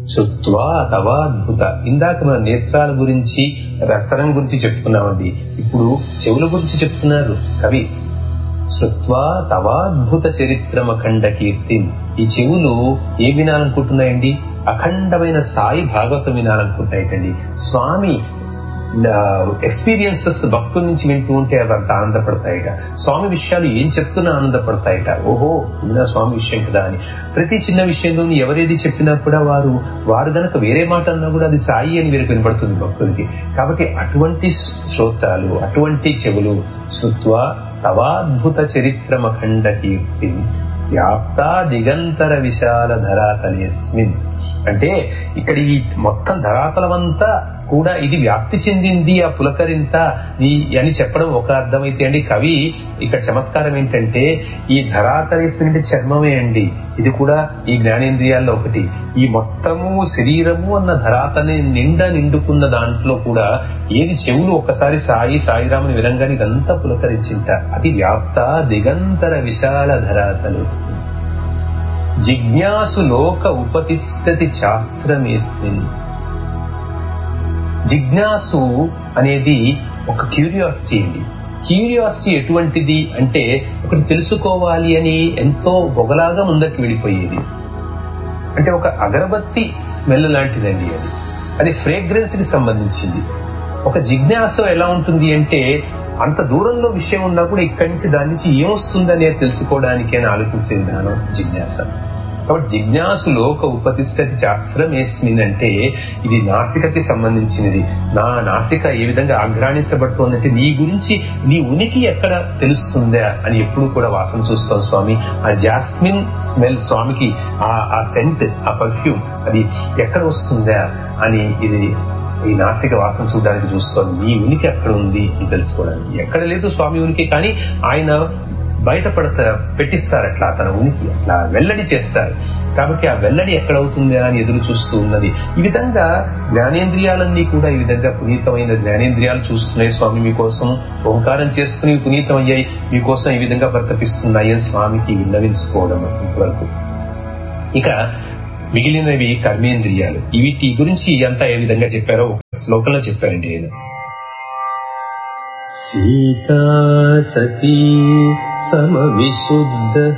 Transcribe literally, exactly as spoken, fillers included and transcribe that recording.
శ్రుత్వా తవాద్భుత. ఇందాక మన నేత్రాల గురించి రసనం గురించి చెప్పుకున్నామండి. ఇప్పుడు చెవుల గురించి చెప్తున్నారు కవి. శ్రుత్వా తవాద్భుత చరిత్రమఖండ కీర్తి. ఈ చెవులు ఏ వినాలనుకుంటున్నాయండి? అఖండమైన సాయి భాగవతం వినాలనుకుంటాయిటండి. స్వామి ఎక్స్పీరియన్సెస్ భక్తుల నుంచి వింటూ ఉంటే అవి అంత ఆనందపడతాయిట. స్వామి విషయాలు ఏం చెప్తున్నా ఆనందపడతాయిట. ఓహో ఇది స్వామి విషయం కదా అని. ప్రతి చిన్న విషయంలో ఎవరేది చెప్పినా కూడా వారు వారు గనక వేరే మాట అన్నా కూడా అది సాయి అని వీరికి వినపడుతుంది భక్తులకి. కాబట్టి అటువంటి శ్రోత్రాలు, అటువంటి చెవులు శ్రుత్వా తవాద్భుత చరిత్రమఖండ కీర్తి వ్యాప్తా దిగంతర విశాల ధరాతలేస్మిన్. అంటే ఇక్కడ ఈ మొత్తం ధరాతలమంతా కూడా ఇది వ్యాప్తి చెందింది ఆ పులకరింత అని చెప్పడం ఒక అర్థమైతే అండి, కవి ఇక్కడ చమత్కారం ఏంటంటే ఈ ధరాతలేస్మిన్ అంటే చర్మమే అండి. ఇది కూడా ఈ జ్ఞానేంద్రియాల్లో ఒకటి. ఈ మొత్తము శరీరము అన్న ధరాతని నిండా నిండుకున్న దాంట్లో కూడా ఏది చెవులు ఒక్కసారి సాయి సాయిరాముని వినంగానే ఇదంతా పులకరించింట. అది వ్యాప్త దిగంతర విశాల ధరాతలేస్మిన్. జిజ్ఞాసు లోక ఉపతిష్టతి శాస్త్రమేస్మిన్. జిజ్ఞాసు అనేది ఒక క్యూరియాసిటీ అండి. క్యూరియాసిటీ ఎటువంటిది అంటే ఒకటి తెలుసుకోవాలి అని ఎంతో బొగలాగా ముందరికి వెళ్ళిపోయేది. అంటే ఒక అగరబత్తి స్మెల్ లాంటిదండి అది. అది ఫ్రేగ్రెన్స్ కి సంబంధించింది. ఒక జిజ్ఞాస ఎలా ఉంటుంది అంటే అంత దూరంలో విషయం ఉన్నా కూడా ఇక్కడి నుంచి దాని నుంచి ఏమొస్తుందనే తెలుసుకోవడానికి అని ఆలోచించే విధానం జిజ్ఞాస. కాబట్టి జిజ్ఞాసు లోక ఉపతిష్టతి శాస్త్రమేస్మిన్ అంటే ఇది నాసికకి సంబంధించినది. నా నాసిక ఏ విధంగా ఆఘ్రాణించబడుతోందంటే నీ గురించి నీ ఉనికి ఎక్కడ తెలుస్తుందా అని ఎప్పుడు కూడా వాసన చూస్తాం స్వామి. ఆ జాస్మిన్ స్మెల్ స్వామికి ఆ సెంట్, ఆ పర్ఫ్యూమ్ అది ఎక్కడ వస్తుందా అని ఇది ఈ నాసిక వాసన చూడడానికి చూస్తోంది. నీ ఉనికి ఎక్కడ ఉంది అని తెలుసుకోవడానికి. ఎక్కడ లేదు స్వామి ఉనికి, కానీ ఆయన బయటపడతా పెట్టిస్తారు అట్లా తన ఉనికి అట్లా వెల్లడి చేస్తారు. కాబట్టి ఆ వెల్లడి ఎక్కడవుతుంది అని ఎదురు చూస్తూ ఉన్నది. ఈ విధంగా జ్ఞానేంద్రియాలన్నీ కూడా ఈ విధంగా పునీతమైన జ్ఞానేంద్రియాలు చూస్తున్నాయి స్వామి మీకోసం. ఓంకారం చేసుకుని పునీతం అయ్యాయి మీకోసం ఈ విధంగా ప్రకటిస్తున్నాయి అని స్వామికి విన్నవించుకోవడం వరకు. ఇక మిగిలినవి కర్మేంద్రియాలు. వీటి గురించి అంతా ఏ విధంగా చెప్పారో ఒక శ్లోకంలో చెప్పారండి ఆయన. సీతా సతీ సమవిశుద్ధ